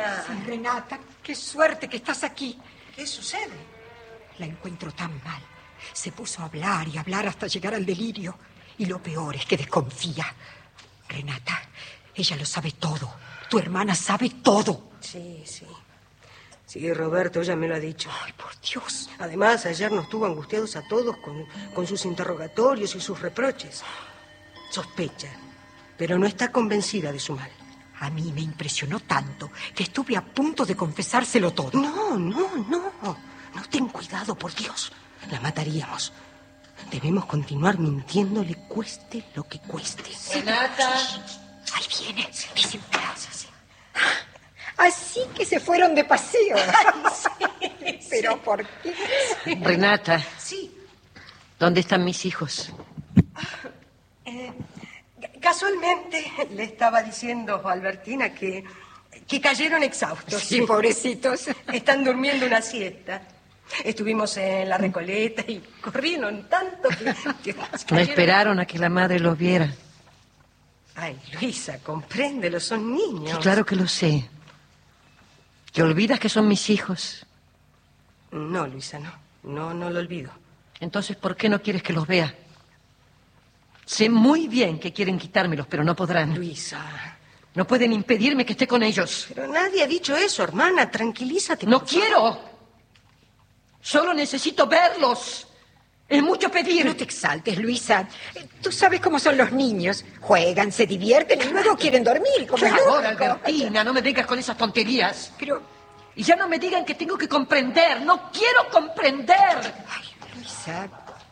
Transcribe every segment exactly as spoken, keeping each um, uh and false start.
Albertina. Sí, Renata, qué suerte que estás aquí. ¿Qué sucede? La encuentro tan mal. Se puso a hablar y hablar hasta llegar al delirio. Y lo peor es que desconfía. Renata, ella lo sabe todo. Tu hermana sabe todo. Sí, sí. Sí, Roberto ya me lo ha dicho. Ay, por Dios. Además, ayer nos tuvo angustiados a todos con, con sus interrogatorios y sus reproches. Sospecha, pero no está convencida de su mal. A mí me impresionó tanto que estuve a punto de confesárselo todo. No, no, no. No, ten cuidado, por Dios. La mataríamos. Debemos continuar mintiéndole, cueste lo que cueste. Renata. Ahí viene. Dicen gracias. Así que se fueron de paseo. Ay, sí, ¿Pero sí. por qué? Renata. Sí. ¿Dónde están mis hijos? Eh, casualmente le estaba diciendo a Albertina que, que cayeron exhaustos. Sí, pobrecitos. Están durmiendo una siesta. Estuvimos en la Recoleta y corrieron tanto que... que No cayeron. esperaron a que la madre los viera. Ay, Luisa, compréndelo, son niños. Sí, claro que lo sé. ¿Te olvidas que son mis hijos? No, Luisa, no. No, no lo olvido. Entonces, ¿por qué no quieres que los vea? Sé muy bien que quieren quitármelos, pero no podrán. Luisa... No pueden impedirme que esté con ellos. Pero nadie ha dicho eso, hermana. Tranquilízate. No por favor. quiero. Solo necesito verlos. Es mucho pedir. No te exaltes, Luisa. Tú sabes cómo son los niños. Juegan, se divierten y luego quieren dormir. Como Por favor, lógico. Albertina, no me vengas con esas tonterías. Pero, Y ya no me digan que tengo que comprender. No quiero comprender. ay, Luisa.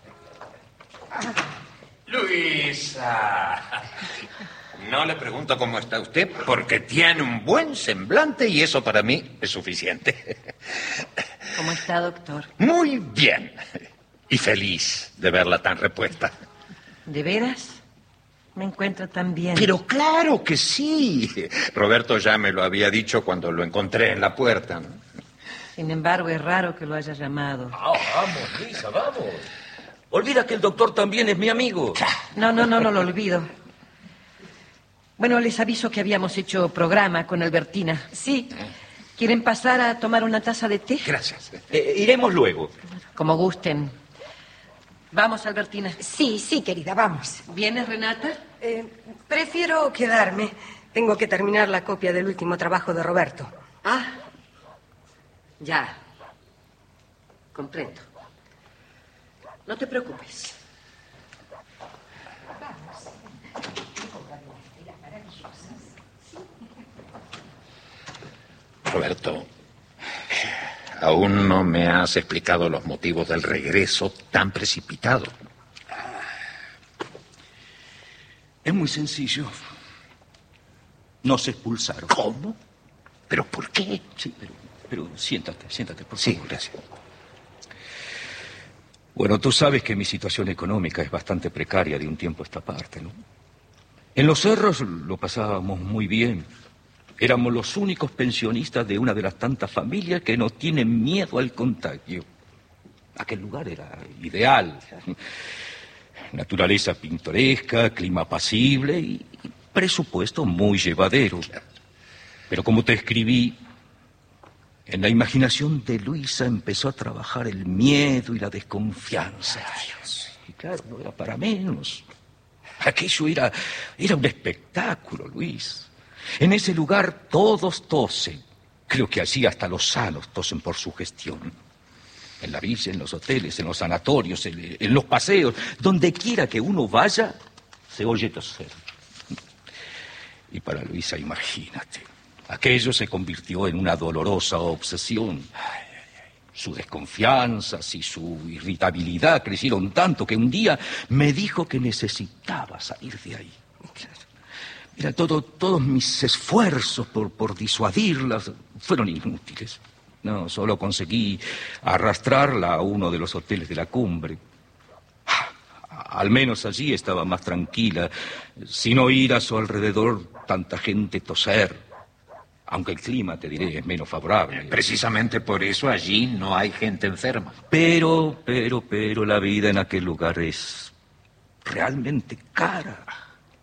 Luisa. No le pregunto cómo está usted porque tiene un buen semblante y eso para mí es suficiente. ¿Cómo está, doctor? Muy bien. Y feliz de verla tan repuesta. ¿De veras? Me encuentro tan bien. Pero claro que sí. Roberto ya me lo había dicho cuando lo encontré en la puerta, ¿no? Sin embargo, es raro que lo haya llamado. Ah, vamos, Luisa, vamos. Olvida que el doctor también es mi amigo. No, no, no, no lo olvido. Bueno, les aviso que habíamos hecho programa con Albertina. Sí. ¿Quieren pasar a tomar una taza de té? Gracias. Eh, iremos luego. Como gusten. Vamos, Albertina. Sí, sí, querida, vamos. ¿Vienes, Renata? Eh, prefiero quedarme. Tengo que terminar la copia del último trabajo de Roberto. Ah, ya. Comprendo. No te preocupes. Roberto, aún no me has explicado los motivos del regreso tan precipitado. Es muy sencillo. Nos expulsaron. ¿Cómo? ¿Pero por qué? Sí, pero, pero siéntate, siéntate, por Sí, favor. gracias. Bueno, tú sabes que mi situación económica es bastante precaria de un tiempo a esta parte, ¿no? En Los Cerros lo pasábamos muy bien. Éramos los únicos pensionistas de una de las tantas familias que no tienen miedo al contagio. Aquel lugar era ideal. Naturaleza pintoresca, clima apacible y presupuesto muy llevadero. Pero como te escribí, en la imaginación de Luisa empezó a trabajar el miedo y la desconfianza. Y claro, no era para menos. Aquello era, era un espectáculo, Luis. En ese lugar todos tosen. Creo que allí hasta los sanos tosen por su gestión. En la villa, en los hoteles, en los sanatorios, en, en los paseos, donde quiera que uno vaya, se oye toser. Y para Luisa, imagínate, aquello se convirtió en una dolorosa obsesión. Sus desconfianzas y su irritabilidad crecieron tanto que un día me dijo que necesitaba salir de ahí. Mira, todo, todos mis esfuerzos por, por disuadirlas fueron inútiles. No, solo conseguí arrastrarla a uno de los hoteles de la cumbre. Al menos allí estaba más tranquila, sin oír a su alrededor tanta gente toser. Aunque el clima, te diré, es menos favorable. Precisamente por eso allí no hay gente enferma. Pero, pero, pero la vida en aquel lugar es realmente cara.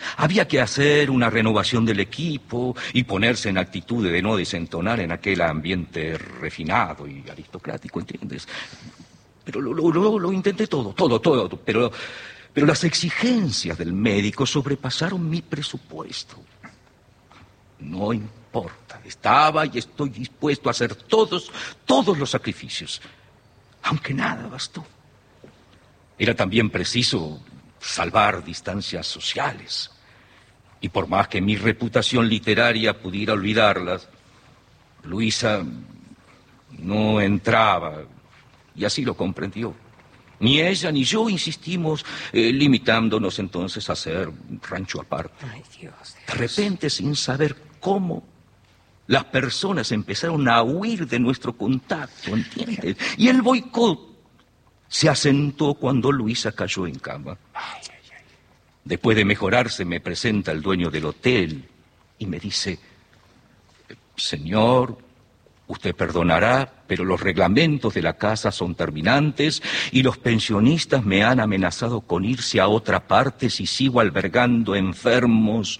Había que hacer una renovación del equipo y ponerse en actitud de no desentonar en aquel ambiente refinado y aristocrático, ¿entiendes? Pero lo, lo, lo, lo intenté todo, todo, todo, pero, pero las exigencias del médico sobrepasaron mi presupuesto. No importa, estaba y estoy dispuesto a hacer todos, todos los sacrificios, aunque nada bastó. Era también preciso salvar distancias sociales. Y por más que mi reputación literaria pudiera olvidarlas, Luisa no entraba, y así lo comprendió. Ni ella ni yo insistimos, eh, limitándonos entonces a hacer un rancho aparte. Ay, Dios, Dios. De repente, sin saber cómo, las personas empezaron a huir de nuestro contacto, ¿entiendes? Y el boicot se asentó cuando Luisa cayó en cama. Después de mejorarse, me presenta el dueño del hotel y me dice: señor, usted perdonará, pero los reglamentos de la casa son terminantes y los pensionistas me han amenazado con irse a otra parte si sigo albergando enfermos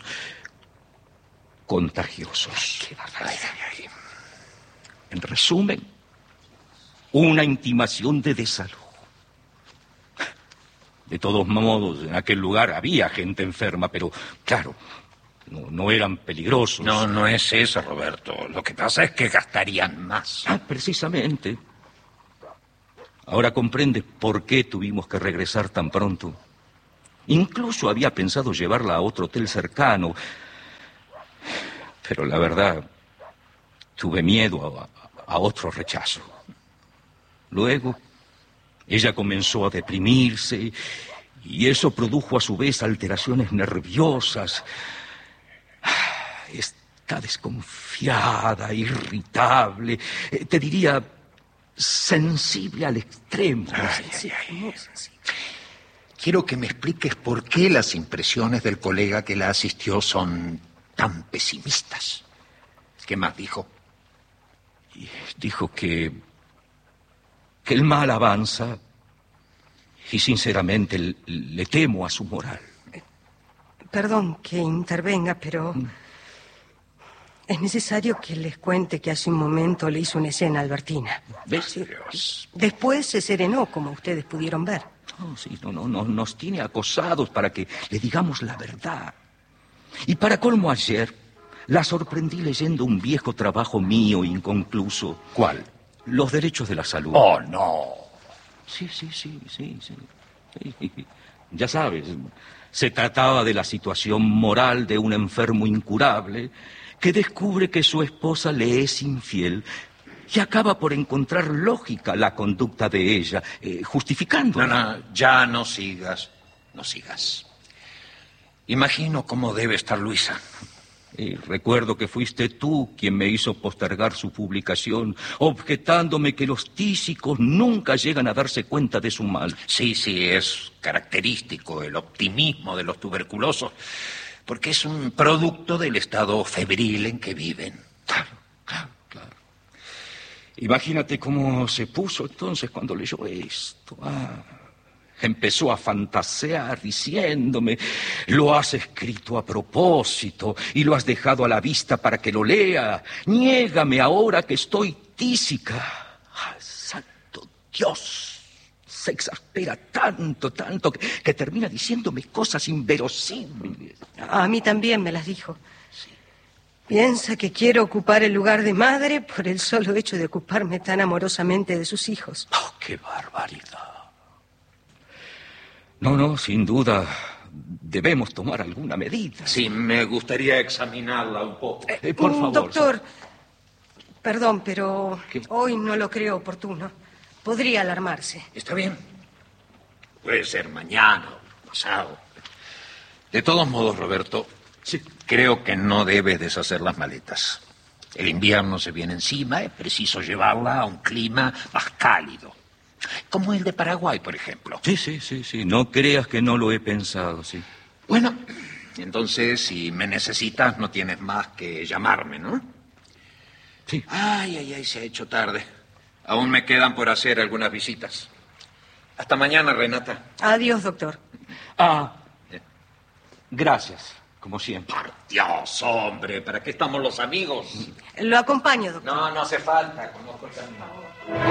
contagiosos. Qué barbaridad. En resumen, una intimación de desalojo. De todos modos, en aquel lugar había gente enferma, pero, claro, no, no eran peligrosos. No, no es eso, Roberto. Lo que pasa es que gastarían más. Ah, precisamente. Ahora comprende por qué tuvimos que regresar tan pronto. Incluso había pensado llevarla a otro hotel cercano. Pero la verdad, tuve miedo a, a otro rechazo. Luego, ella comenzó a deprimirse y eso produjo a su vez alteraciones nerviosas. Está desconfiada, irritable, te diría sensible al extremo. Ay, ay, ay. Quiero que me expliques por qué las impresiones del colega que la asistió son tan pesimistas. ¿Qué más dijo? Y dijo que... que el mal avanza y sinceramente le, le temo a su moral. Perdón que intervenga, pero mm. es necesario que les cuente que hace un momento le hizo una escena a Albertina. ¿Ves? Dios. Después se serenó, como ustedes pudieron ver. No, sí, no, no, no, nos tiene acosados para que le digamos la verdad. Y para colmo, ayer la sorprendí leyendo un viejo trabajo mío inconcluso. ¿Cuál? Los derechos de la salud. Oh, no. Sí, sí, sí, sí, sí, sí. Ya sabes, se trataba de la situación moral de un enfermo incurable que descubre que su esposa le es infiel y acaba por encontrar lógica la conducta de ella, eh, justificándola. No, no, ya no sigas, no sigas. Imagino cómo debe estar Luisa. Y recuerdo que fuiste tú quien me hizo postergar su publicación, objetándome que los tísicos nunca llegan a darse cuenta de su mal. Sí, sí, es característico el optimismo de los tuberculosos, porque es un producto del estado febril en que viven. Claro, claro, claro. Imagínate cómo se puso entonces cuando leyó esto. Ah... Empezó a fantasear diciéndome: lo has escrito a propósito y lo has dejado a la vista para que lo lea. Niégame ahora que estoy tísica. ¡Ay, santo Dios! Se exaspera tanto, tanto, que, que termina diciéndome cosas inverosímiles. A mí también me las dijo. Sí. Piensa que quiero ocupar el lugar de madre por el solo hecho de ocuparme tan amorosamente de sus hijos. ¡Oh, qué barbaridad! No, no, sin duda, debemos tomar alguna medida. Sí, me gustaría examinarla un poco. Eh, eh, por favor. Doctor, perdón, pero ¿Qué? Hoy no lo creo oportuno. Podría alarmarse. Está bien. Puede ser mañana o pasado. De todos modos, Roberto, sí. Creo que no debes deshacer las maletas. El invierno se viene encima, es preciso llevarla a un clima más cálido. Como el de Paraguay, por ejemplo. Sí, sí, sí, sí. No creas que no lo he pensado, sí. Bueno, entonces, si me necesitas, no tienes más que llamarme, ¿no? Sí. Ay, ay, ay, se ha hecho tarde. Aún me quedan por hacer algunas visitas. Hasta mañana, Renata. Adiós, doctor. Ah, Gracias, como siempre. Por Dios, hombre, ¿para qué estamos los amigos? Lo acompaño, doctor. No, no hace falta, conozco el camino.